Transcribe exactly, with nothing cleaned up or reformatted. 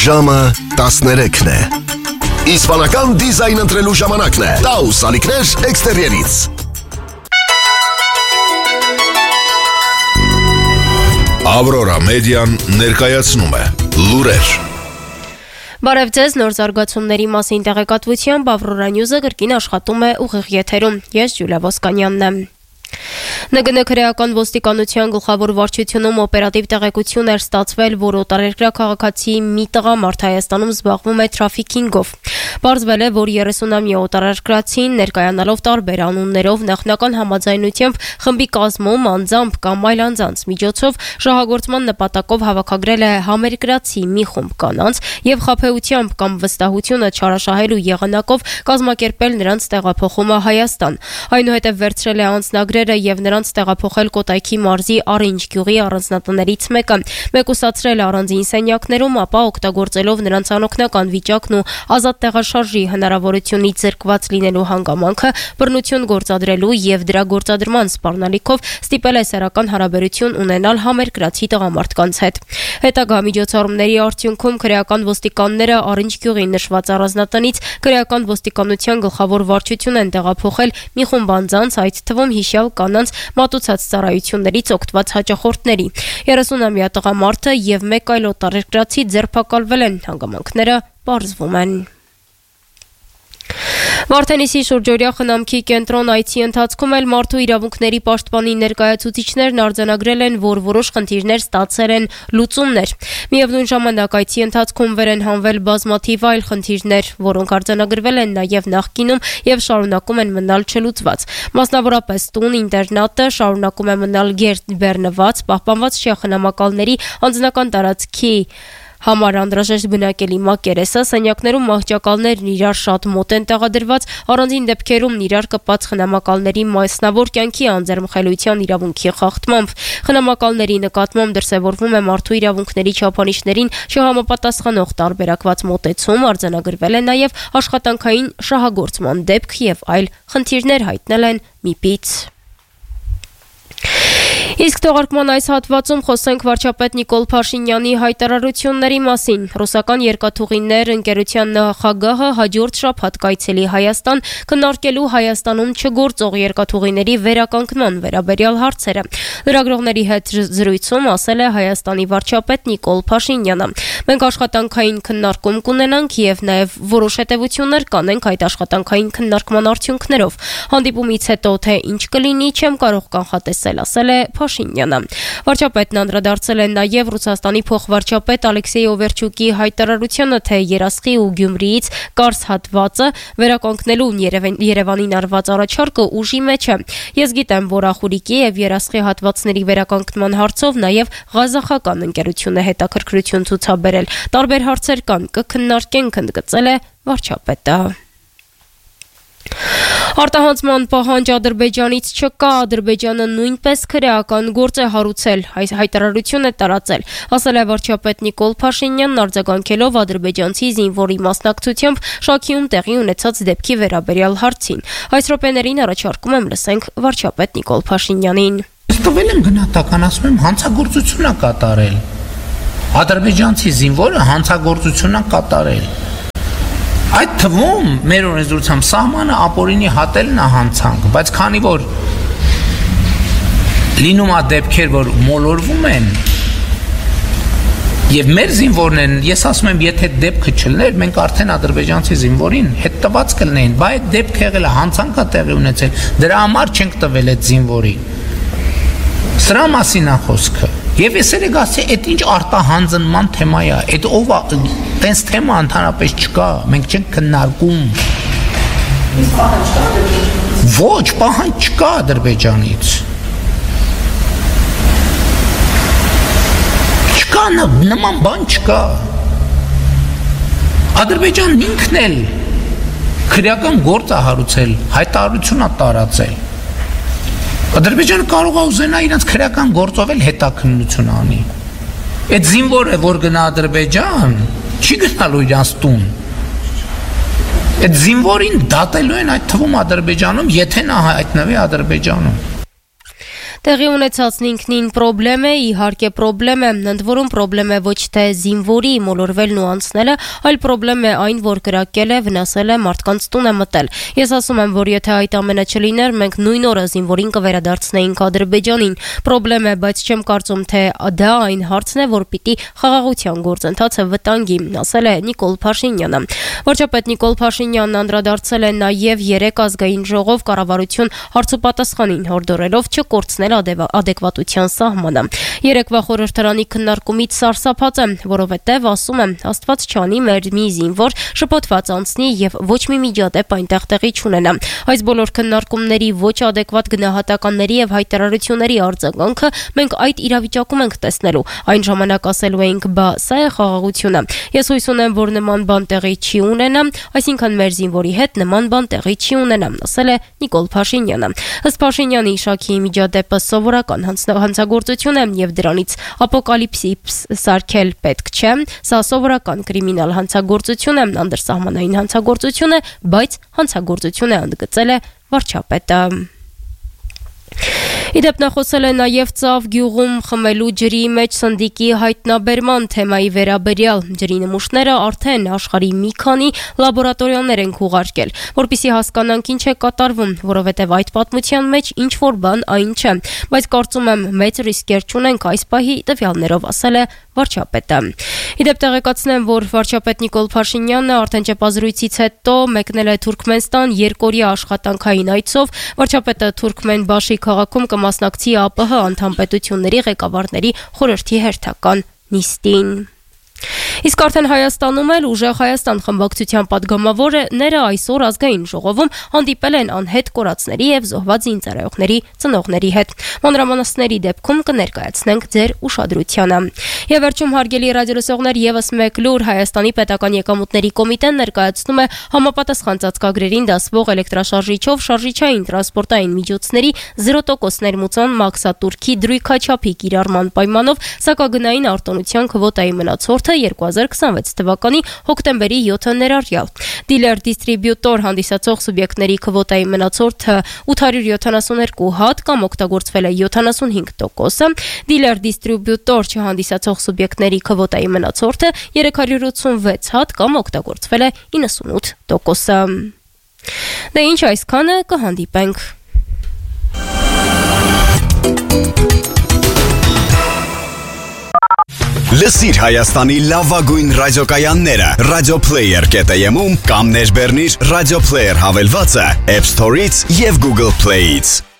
Ժամը տասներեքն է։ Իսպանական դիզայն ընտրելու ժամանակն է։ Taus ալիքներ էքստերիերից։ Aurora Median ներկայացնում է լուրեր։ Բարև ձեզ, նոր զարգացումների մասին տեղեկատվությամբ Aurora News-ը կրկին աշխատում է ուղիղ եթերում։ Ես Յուլիա Ոսկանյանն եմ։ Ն Գ Ն քրեական ոստիկանության գլխավոր վարչությունում օպերատիվ տեղեկություն էր ստացվել, որ օտարերկրյա քաղաքացի մի տղամարդ Հայաստանում զբաղվում է թրաֆիքինգով։ Պարզվել է, որ երեսունամյա օտարերկրացին ներկայանալով տարբեր անուններով նախնական համաձայնությամբ խմբի կազմում անձամբ կամ այլ անձանց միջոցով շահագործման նպատակով հավաքագրել է համերկրացի մի խումբ կանանց եւ խաբեությամբ կամ վստահությունը չարաշահելու եղանակով կազմակերպել նրանց տեղափոխումը Հայաստան։ Այնուհետև վերցրել է անձնագրերը եւ նրանց տեղափոխել Կոտայքի մարզի Արինջ գյուղի առանձնատներից մեկը, մեկուսացրել առանձին սենյակներում, ապա օգտագործելով նրանց անօգնական վիճակն ու ազատ տեղաշարժի հնարավորությունից զրկված լինելու հանգամանքը, բռնություն գործադրելու եւ դրա գործադրման սպառնալիքով ստիպել է սեռական հարաբերություն ունենալ համերկրացի տղամարդկանց հետ։ Հետագա միջոցառումների արդյունքում քրեական ոստիկանները Արինջ գյուղի նշված առանձնատնից քրեական ոստիկանության գլխավոր վարչություն են տեղափոխել մի խումբ անձանց, այդ թվում հիշյալ կանանց մատուցած ծառայություններից օգտված հաճախորդների։ երեսունամյա տղամարդը եւ մեկ այլ օտարերկրացի ձերբակալվել են, հանգամանքները պարզվում են։ Վարդենիսի շուրջօրյա խնամքի կենտրոն այցի ընթացքում էլ մարդու իրավունքների պաշտպանի ներկայացուցիչներն արձանագրել են, որ որոշ խնդիրներ ստացել են լուծումներ։ Միևնույն ժամանակ այցի ընթացքում վեր են հանվել բազմաթիվ այլ խնդիրներ, որոնք արձանագրվել են նաև նախկինում եւ շարունակում են մնալ չլուծված։ Մասնավորապես տուն, ինտերնատը շարունակում է մնալ գերբեռնված, պահպանված չէ խնամակալների անձնական տարածքի համար անդրաժեշտ բնակելի մակերեսը, սենյակներում մահճակալներն իրար շատ մոտ են տեղադրված, առանձին դեպքերում իրար կպած խնամակալների մասնավոր կյանքի անձեռնխելիության իրավունքի խախտմամբ։ Խնամակալների նկատմամբ դրսևորվում է մարդու իրավունքների չափանիշներին չհամապատասխանող տարբերակված մոտեցում, արձանագրվել է նաև աշխատանքային շահագործման դեպք եւ այլ խնդիրներ, հայտնել են ՄԻՊ-ից։ Իսկ թողարկման այս հատվածում խոսենք վարչապետ Նիկոլ Փաշինյանի հայտարարությունների մասին։ Ռուսական երկաթուղիներ ընկերության նախագահը հաջորդ շաբաթ կայցելի Հայաստան քննարկելու Հայաստանում չգործող երկաթուղիների վերականգնման վերաբերյալ հարցերը։ Լրագրողների հետ զրույցում ասել է Հայաստանի վարչապետ Նիկոլ Փաշինյանը։ Մենք աշխատանքային քննարկում կունենանք եւ նաեւ որոշ հետեւություններ կանենք այդ աշխատանքային քննարկման արդյունքներով։ Հանդիպումից հետո թե ինչ կլինի, չեմ կարող կանխատեսել, ասել է Փաշինյանը։ Վարչապետն անդրադարձել է նաև Ռուսաստանի փոխվարչապետ Ալեքսեյ Օվերչուկի հայտարարությանը, թե Երասխի ու Գյումրիից Կարս հատվածը վերականգնելու Երևանին արված առաջարկը ուժի մեջ է։ Ես գիտեմ, որ Ախուրիկի եւ Երասխի հատվածների վերականգնման հարցով նաև Ղազախական ընկերությունը հետաքրքրություն ցուցաբերել։ Տարբեր հարցեր կան, կքննարկենք, ընդգծել է վարչապետը։ Արտահանձման պահանջ Ադրբեջանից չկա, Ադրբեջանը նույնպես քրեական գործ է հարուցել, այս հայտարարություն է տարածել, ասել է վարչապետ Նիկոլ Փաշինյանն արձագանքելով ադրբեջանցի զինվորի մասնակցությամբ Շաքիում տեղի ունեցած դեպքի վերաբերյալ հարցին։ Այս րոպեներին առաջարկում եմ լսենք վարչապետ Նիկոլ Փաշինյանին։ Ես տվել եմ գնահատական, ասում եմ, հանցագործություն է կատարել։ Ադրբեջանցի զինվորը հանցագործություն է կատարել։ Այդ թվում մեր օրենսդրությամբ սահմանը ապօրինի հատելն է հանցանք, բայց քանի որ լինում է դեպքեր, որ մոլորվում են եւ մեր զինվորն են, ես ասում եմ, եթե դեպքը չլներ, մենք արդեն ադրբեջանցի զինվորին հետ տված կլինեին, բայց այդ դեպքը եղել է հանցանք է տեղի ունեցել, դրա համար չենք տվել այդ զինվորին։ Սրա մասին է խոսքը։ Եվ ես էլ եք ասի, այդ ինչ արտահանձնման թեմա է, այդ ով է, տենց թեմա ընդհանրապես չկա, մենք չենք քննարկում։ Ոչ, պահանջ չկա Ադրբեջանից։ Չկա, նման բան չկա։ Ադրբեջանն ինքն էլ քրեական գործ է հարուցել, հայտարարություն է տարածել։ Ադրբեջանը կարող է ուզենա իրենց քրեական գործով էլ հետաքննություն անի։ Այդ զինվորը, որ գնա Ադրբեջան, չի գնալու իրենց տուն։ Այդ զինվորին դատելու են այդ թվում Ադրբեջանում, եթե նա հայտնվի Ադրբեջանում։ Տեղի ունեցածն ինքնին պրոբլեմ է, իհարկե պրոբլեմ է, ընդ որում պրոբլեմ է ոչ թե զինվորի մոլորվելն ու անցնելը, այլ պրոբլեմ է այն, որ կրակել է, վնասել է, մարդկանց տուն է մտել։ Ես ասում եմ, որ եթե այդ ամենը չլիներ, մենք նույն օրը զինվորին կվերադարձնեինք Ադրբեջանին։ Պրոբլեմ է, բայց չեմ կարծում, թե դա այն հարցն է, որ պիտի խաղաղության գործընթացը վտանգի, ասել է Նիկոլ Փաշինյանը։ Վարչապետ Նիկոլ Փաշինյանն անդրադարձել է նաև երեք ազգային ժողով կառավարություն հարցուպատասխանին հորդորելով չկորցնել adekvatության սահմանը։ Երեկվա խորհրդարանի քննարկումից սարսափած եմ, որովհետև ասում եմ, Աստված չանի մեր մի զինվոր շփոթված անցնի եւ ոչ մի միջադեպ այնտեղ տեղի չունենա։ Այս բոլոր քննարկումների ոչ adekvat գնահատականների եւ հայտարարությունների արձագանքը մենք այդ իրավիճակում ենք տեսնելու։ Այն ժամանակ ասելու էինք, բա սա է խաղաղությունը։ Ես հույս ունեմ, որ նման բան տեղի չի ունենա, այսինքն մեր զինվորի հետ նման բան տեղի չի ունենա, ասել է Նիկոլ Փաշինյանը։ Ըստ Փաշինյանի իշակի միջադեպը սովորական հանցագործություն է եւ դրանից ապոկալիպսիս սարքել պետք չէ։ Սա սովորական կրիմինալ հանցագործություն է, անդրսահմանային հանցագործություն է, բայց հանցագործություն է, ընդգծել է վարչապետը։ Իդեպ նա խոսել է նաև Ծավ գյուղում խմելու ջրի մեջ սնդիկի հայտնաբերման թեմայի վերաբերյալ։ Ջրի նմուշները արդեն աշխարհի մի քանի լաբորատորիաներ են ուղարկել, որպեսզի հասկանանք ինչ է կատարվում, որովհետև այդ պատմության մեջ ինչ որ բան այն չէ, բայց կարծում եմ մեծ ռիսկեր չունենք այս պահի տվյալներով, ասել է վարչապետը։ Իդեպ տեղեկացնեմ, որ վարչապետ Նիկոլ Փաշինյանը արդեն ճեպազրույցից հետո մեկնել է Թուրքմենստան երկօրյա աշխատանքային այցով։ Վարչապետը Թուրքմենբաշի քաղաքում կմասնակցի ԱՊՀ անդամ պետությունների ղեկավարների խորհրդի հերթական նիստին։ Իսկ արդեն Հայաստանում էլ ուժեղ Հայաստան խմբակցության падգամավորները այսօր ազգային ժողովում հանդիպել են անհետ կորածների եւ զոհված զինծառայողների ծնողների հետ։ Մանրամասների դեպքում կներկայացնենք ձեր ուշադրությանը։ Եվ վերջում հարգելի ռադիոլսողներ եւս մեկ լուր Հայաստանի պետական եկամուտների կոմիտեն ներկայացնում է համապատասխան ծածկագրերին դասվող էլեկտրաշարժիչով շարժիչային տրանսպորտային միջոցների զիրո տոկոս ներմուծան մաքսատուրքի դրույքաչափի կիրառման պայմանով սակագնային արտոնության քվոտայի մնացորդը երկու հազար քսանվեց թվականի հոկտեմբերի յոթը ներառյալ։ Դիլեր դիստրիբյուտոր հանդիսացող սուբյեկտների քվոտայի մնացորդը ութ հարյուր յոթանասունհինգ հատ կամ օգտագործվել է յոթանասունհինգ տոկոսը, դիլեր դիստրիբյուտոր չհանդիսացող սուբյեկտների քվոտայի մնացորդը երեք հարյուր ութսունվեց հատ կամ օգտագործվել է իննսունութ տոկոսը։ Դե ինչ այսքանը, կհանդիպենք։ Լսիր Հայաստանի լավագույն ռադիոկայանները Radioplayer կետ եմ-ում կամ ներբեռնիր Radioplayer հավելվածը App Store-ից և Google Play-ից։